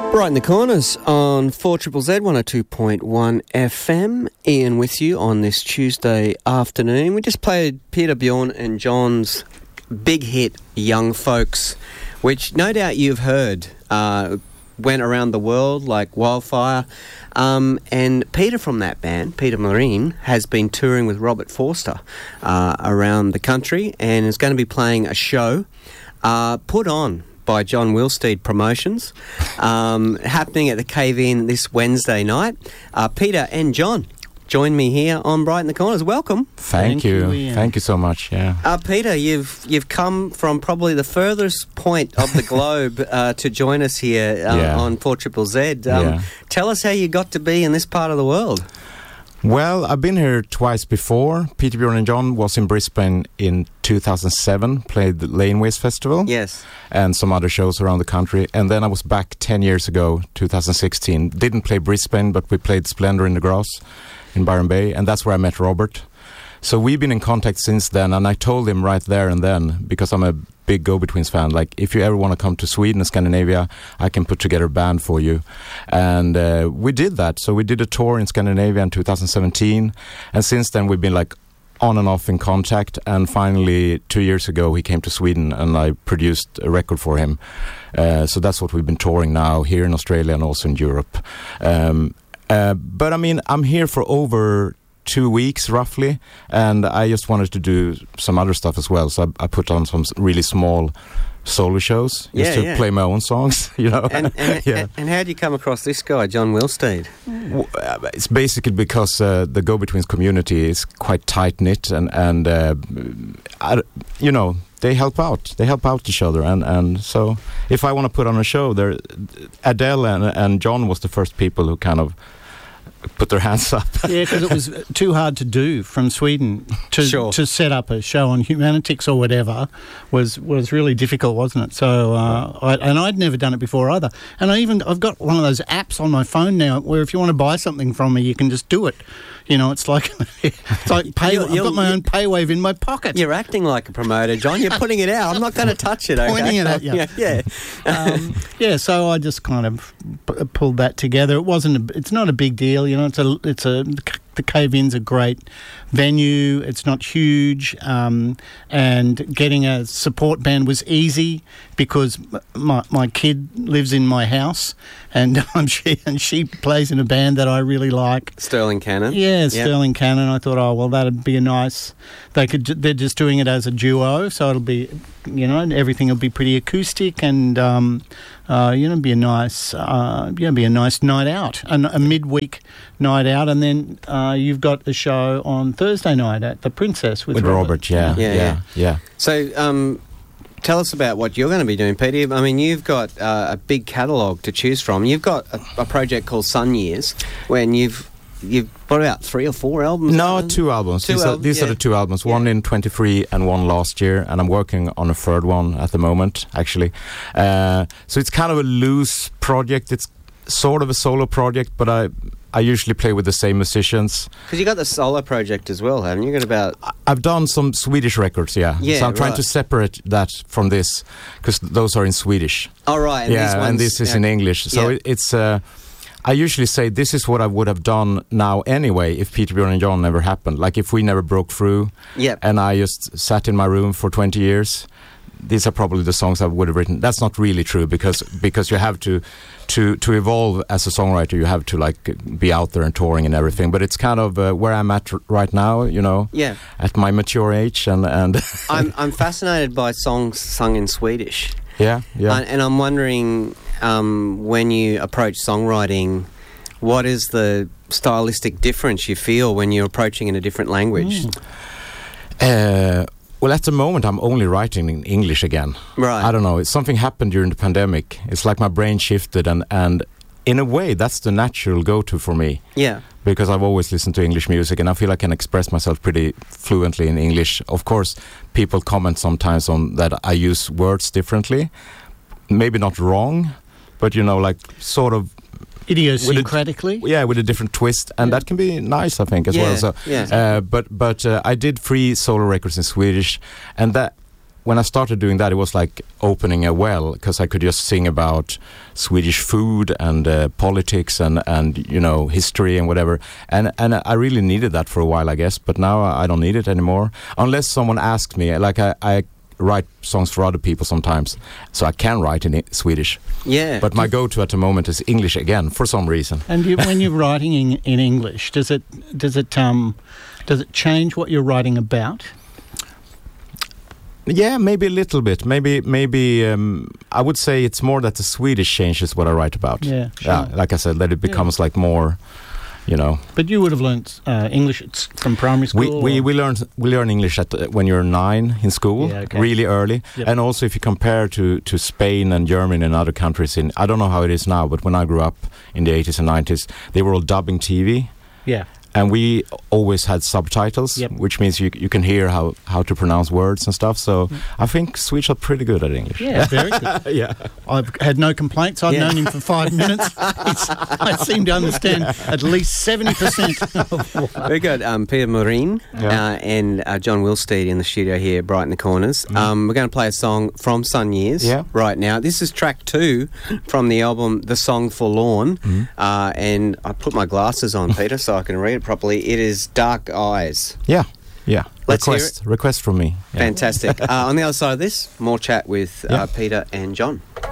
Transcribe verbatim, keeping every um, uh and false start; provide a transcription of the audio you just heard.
Right in the corners on four Z Z Z one oh two point one F M. Ian with you on this Tuesday afternoon. We just played Peter, Bjorn and John's big hit, Young Folks, which no doubt you've heard uh, went around the world like wildfire. Um, and Peter from that band, Peter Marine, has been touring with Robert Forster uh, around the country and is going to be playing a show uh, put on by John Wilsteed Promotions, um, happening at the Cave-In this Wednesday night. Uh, Peter and John, join me here on Bright in the Corners. Welcome. Thank, Thank you. you Thank you so much, yeah. Uh, Peter, you've you've come from probably the furthest point of the globe uh, to join us here uh, yeah. on four Z Z Z. Um, yeah. Tell us how you got to be in this part of the world. Well, I've been here twice before. Peter, Bjorn and John was in Brisbane in two thousand seven, played the Laneways Festival. Yes. And some other shows around the country. And then I was back ten years ago, two thousand sixteen. Didn't play Brisbane, but we played Splendor in the Grass in Byron Bay. And that's where I met Robert. So we've been in contact since then. And I told him right there and then, because I'm a big Go-Betweens fan, like, if you ever want to come to Sweden and Scandinavia, I can put together a band for you. And uh, we did that. So we did a tour in Scandinavia in two thousand seventeen. And since then, we've been like on and off in contact. And finally, two years ago, he came to Sweden and I produced a record for him. Uh, so that's what we've been touring now here in Australia and also in Europe. Um, uh, but I mean, I'm here for over two weeks roughly, and I just wanted to do some other stuff as well. So I, I put on some really small solo shows just yeah, to yeah. play my own songs, you know. And, and, yeah. and how did you come across this guy, John Wilsteed? Well, it's basically because uh, the Go-Betweens community is quite tight-knit, and, and uh, I, you know, they help out. They help out each other. And, and so if I want to put on a show, there, Adele and, and John was the first people who kind of put their hands up. Yeah, because it was too hard to do from Sweden to sure. to set up a show on Humanitix or whatever was was really difficult, wasn't it? So, uh, I, and I'd never done it before either. And I even I've got one of those apps on my phone now where if you want to buy something from me, you can just do it. You know, it's like it's like pay, you're, you're, I've got my own PayWave in my pocket. You're acting like a promoter, John. You're putting it out. I'm not going to touch it. Okay? Pointing it at you. Yeah, yeah. um, yeah. So I just kind of p- pulled that together. It wasn't. A, it's not a big deal. You know, it's a. It's a. The Cave-In's a great venue. It's not huge, um, and getting a support band was easy because my my kid lives in my house, and um, she and she plays in a band that I really like. Sterling Cannon. Yeah, Sterling yep. Cannon. I thought, oh well, that'd be a nice. They could. They're just doing it as a duo, so it'll be, you know, everything will be pretty acoustic and. Um, Uh, you know, be a nice, uh, yeah, be a nice night out, a, a midweek night out, and then uh, you've got a show on Thursday night at the Princess with, with Robert. Robert. Yeah, yeah, yeah, yeah. yeah. So, um, tell us about what you're going to be doing, Peter. I mean, you've got uh, a big catalogue to choose from. You've got a, a project called Sun Years, when you've you've put out three or four albums. No, two albums. Two these al- are, these yeah. are the two albums. One yeah. in twenty-three and one last year, and I'm working on a third one at the moment, actually. Uh, so it's kind of a loose project. It's sort of a solo project, but I I usually play with the same musicians. Because you got the solo project as well, haven't you? You got about. I've done some Swedish records, yeah. Yeah, so I'm trying right. to separate that from this because those are in Swedish. Oh right, and yeah, these ones, and this is yeah. in English. So yeah. it, it's. Uh, I usually say this is what I would have done now anyway if Peter, Bjorn and John never happened. Like if we never broke through yep. and I just sat in my room for twenty years, these are probably the songs I would have written. That's not really true because because you have to to to evolve as a songwriter. You have to like be out there and touring and everything. But it's kind of uh, where I'm at r- right now, you know, yeah. at my mature age. And, and I'm I'm fascinated by songs sung in Swedish. Yeah, yeah. Uh, and I'm wondering, um, when you approach songwriting, what is the stylistic difference you feel when you're approaching in a different language? Mm. Uh, well, at the moment, I'm only writing in English again. Right. I don't know. It's something happened during the pandemic. It's like my brain shifted, and, and in a way, that's the natural go-to for me. Yeah. Because I've always listened to English music, and I feel I can express myself pretty fluently in English. Of course, people comment sometimes on that I use words differently. Maybe not wrong, but, you know, like sort of... Idiosyncratically? With a, yeah, with a different twist. And yeah. that can be nice, I think, as yeah, well. So, yeah. uh, but but uh, I did three solo records in Swedish, and that when I started doing that, it was like opening a well, because I could just sing about Swedish food and uh, politics and, and you know history and whatever. And and I really needed that for a while, I guess. But now I don't need it anymore, unless someone asks me. Like I, I write songs for other people sometimes, so I can write in I- Swedish. Yeah. But my go-to at the moment is English again, for some reason. And you, when you're writing in, in English, does it does it um does it change what you're writing about? Yeah, maybe a little bit. Maybe, maybe um, I would say it's more that the Swedish changes what I write about. Yeah, sure. Yeah, like I said, that it becomes like more, you know. But you would have learnt uh, English at s- from primary school. We we or- we learn we learn English at uh, when you're nine in school, Yeah, okay. really early. Yep. And also, if you compare to to Spain and Germany and other countries, in I don't know how it is now, but when I grew up in the eighties and nineties, they were all dubbing T V. Yeah. And we always had subtitles, Yep. which means you you can hear how, how to pronounce words and stuff. So I think Swedes are pretty good at English. Yeah, very good. yeah. I've had no complaints. I've Yeah. known him for five minutes. He's, I seem to understand at least seventy percent. Very good. Um, Peter Morin Yeah. uh, and uh, John Wilsteed in the studio here, Bright in the Corners. Um, we're going to play a song from Sun Years Yeah. right now. This is track two from the album The Song Forlorn. Uh, and I put my glasses on, Peter, so I can read it properly. It is Dark Eyes. Yeah, yeah. Let's hear request, request from me. Yeah. Fantastic. uh, on the other side of this, more chat with uh, Yeah. Peter and John.